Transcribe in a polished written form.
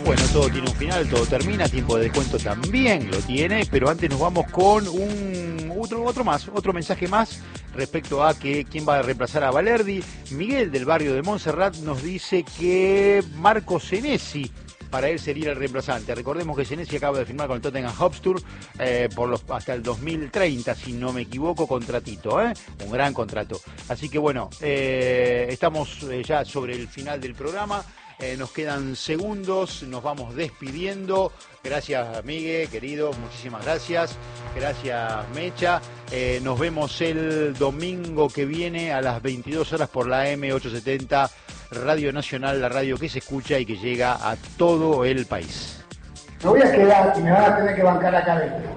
Bueno, todo tiene un final, todo termina, tiempo de descuento también lo tiene, pero antes nos vamos con otro mensaje más respecto a quién va a reemplazar a Balerdi. Miguel del barrio de Montserrat nos dice que Marco Senesi para él sería el reemplazante. Recordemos que Senesi acaba de firmar con el Tottenham Hotspur hasta el 2030, si no me equivoco, contratito, un gran contrato. Así que bueno, estamos ya sobre el final del programa. Nos quedan segundos, nos vamos despidiendo. Gracias, Miguel, querido, muchísimas gracias. Gracias, Mecha. Nos vemos el domingo que viene a las 22 horas por la M870, Radio Nacional, la radio que se escucha y que llega a todo el país. Me voy a quedar y me van a tener que bancar acá adentro.